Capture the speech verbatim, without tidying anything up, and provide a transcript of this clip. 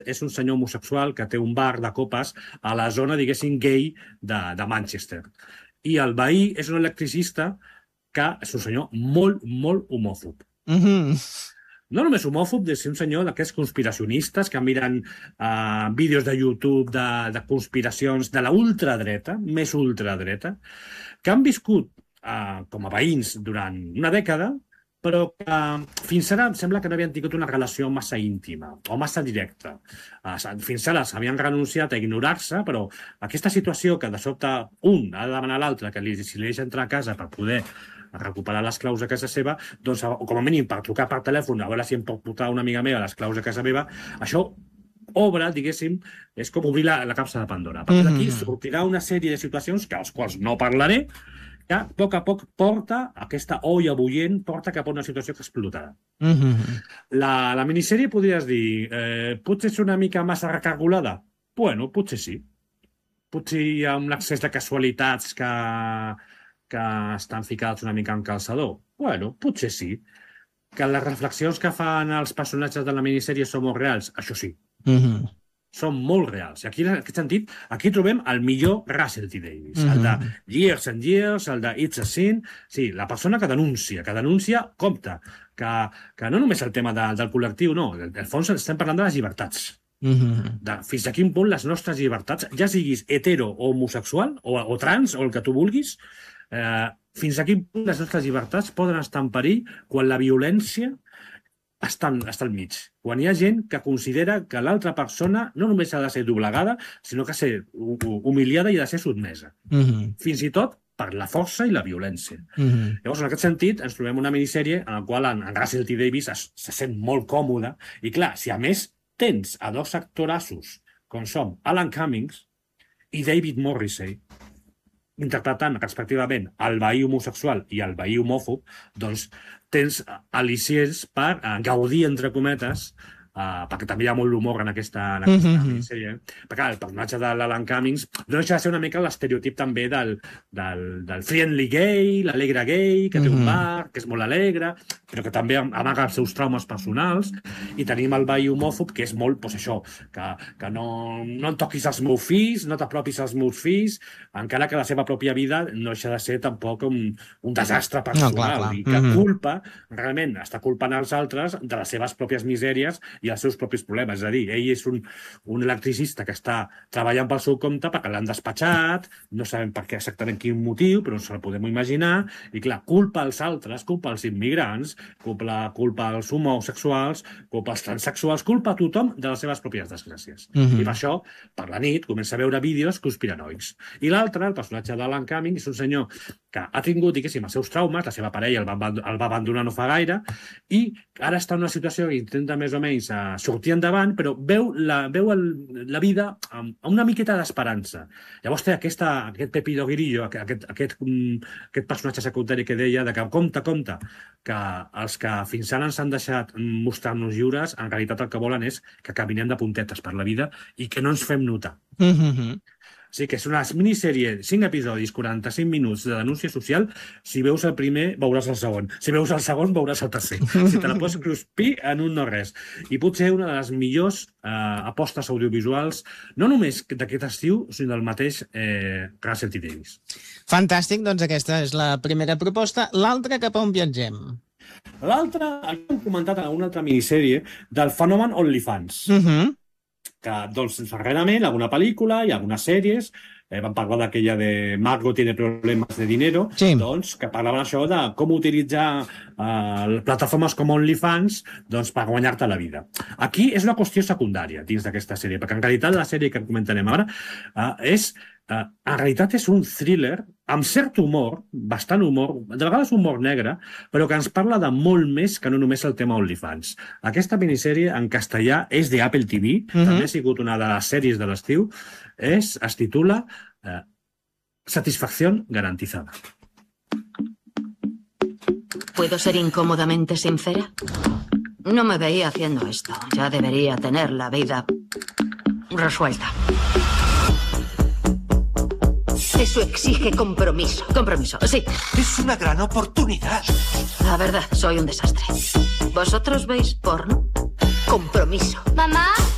és un senyor homosexual que té un bar de copes a la zona, diguéssim, gay de, de Manchester. I el veí és un electricista que és un senyor molt, molt homòfob. Mm-hmm. No només homòfob, de ser un senyor d'aquests conspiracionistes que miren uh, vídeos de YouTube de, de conspiracions de la ultradreta, més ultradreta, que han viscut uh, com a veïns durant una dècada, però que fins ara em sembla que no havien tingut una relació massa íntima o massa directa. Uh, fins ara s'havien renunciat a ignorar-se, però aquesta situació que de sobte un ha de demanar a l'altre que li, si li deixa entrar a casa per poder a recuperar les claus a casa seva, doncs, o com a mínim per trucar per telèfon, a veure si em pot portar una amiga meva les claus a casa meva, això obre, diguéssim, és com obrir la, la capsa de Pandora. A partir d'aquí sortirà una sèrie de situacions que als quals no parlaré, que a poc a poc porta, aquesta olla bullent, porta cap a una situació que explotarà. Mm-hmm. La, la minissèrie podries dir, eh, potser és una mica massa recargolada? Bueno, potser sí. Potser hi ha un excés de casualitats que... que estan ficats una mica en calçador? Bueno, potser sí. Que les reflexions que fan els personatges de la minissèrie són molt reals? Això sí. Mm-hmm. Són molt reals. I aquí, en aquest sentit, aquí trobem el millor Russell T Davies. Mm-hmm. El de Years and Years, el de It's a Sin. Sí, la persona que denuncia, que denuncia, compte, que, que no només el tema de, del col·lectiu, no. Al fons estem parlant de les llibertats. Mm-hmm. De fins a quin punt les nostres llibertats, ja siguis hetero o homosexual, o, o trans, o el que tu vulguis, Eh, fins a quin punt les nostres llibertats poden estar en perill quan la violència està, està al mig. Quan hi ha gent que considera que l'altra persona no només ha de ser doblegada, sinó que ha de ser humiliada i ha de ser sotmesa. Mm-hmm. Fins i tot per la força i la violència. Mm-hmm. Llavors, en aquest sentit, ens trobem una minissèrie en la qual en, en Russell T Davies es, se sent molt còmode. I clar, si a més tens a dos actorassos com som Alan Cummings i David Morrissey, interpretant respectivament el veí homosexual i el veí homòfob, doncs tens al·licients per uh, gaudir, entre cometes, uh, perquè també hi ha molt d'humor en aquesta, en aquesta mm-hmm. sèrie. Perquè el personatge de l'Alan Cummings no deixa de ser una mica l'estereotip també del, del, del friendly gay, l'alegre gay, que té mm-hmm. un bar, que és molt alegre, però que també amaga els seus traumes personals, i tenim el veí homòfob, que és molt, doncs això, que, que no, no en toquis els meus fills, no t'apropis als meus fills, encara que la seva pròpia vida no deixa de ser tampoc un, un desastre personal, no, clar, clar. I que mm-hmm. culpa, realment, està culpant als altres de les seves pròpies misèries i els seus propis problemes. És a dir, ell és un, un electricista que està treballant pel seu compte perquè l'han despatxat, no sabem per què exactament quin motiu, però ens el podem imaginar, i clar, culpa als altres, culpa als immigrants, culpa, culpa als homosexuals, culpa als transsexuals, culpa a tothom de les seves pròpies desgràcies. Mm-hmm. I per això, per la nit, comença a veure vídeos conspiranoics. I l'altre, el personatge d'Alan Cummings, és un senyor que ha tingut, diguéssim, els seus traumes, la seva parella el va, el va abandonar no fa gaire, i ara està en una situació que intenta més o menys uh, sortir endavant, però veu la, veu el, la vida amb, amb una miqueta d'esperança. Llavors té aquesta, aquest Pepito Grillo, aquest, aquest, um, aquest personatge secundari que deia de que compte, compte, que els que fins ara ens han deixat mostrar-nos lliures, en realitat el que volen és que caminem de puntetes per la vida i que no ens fem notar. Mm-hmm. O sigui que és una minissèrie, cinc episodis, quaranta-cinc minuts de denúncia social. Si veus el primer, veuràs el segon. Si veus el segon, veuràs el tercer. Si te la pots cruspir en un no res. I potser una de les millors eh, apostes audiovisuals, no només d'aquest estiu, sinó del mateix eh, Russell T Davies. Fantàstic, doncs aquesta és la primera proposta. L'altra, cap a on viatgem? L'altra, el que hem comentat en una altra minissèrie, del fenomen OnlyFans. Mhm. Que, doncs, darrerament, alguna pel·lícula i algunes sèries, eh, vam parlar d'aquella de Margot tiene problemes de dinero, sí. Doncs, que parlaven això de com utilitzar eh, plataformes com OnlyFans doncs, per guanyar-te la vida. Aquí és una qüestió secundària dins d'aquesta sèrie, perquè en realitat la sèrie que comentarem ara eh, és, eh, en realitat és un thriller amb cert humor, bastant humor, de vegades humor negre, però que ens parla de molt més que no només el tema OnlyFans. Aquesta minissèrie en castellà és de Apple T V, mm-hmm. també ha sigut una de les sèries de l'estiu, es, es titula eh, Satisfacción garantizada. ¿Puedo ser incómodamente sincera? No me veía haciendo esto. Ya debería tener la vida resuelta. Eso exige compromiso. Compromiso, sí. Es una gran oportunidad. La verdad, soy un desastre. ¿Vosotros veis porno? Compromiso. Mamá.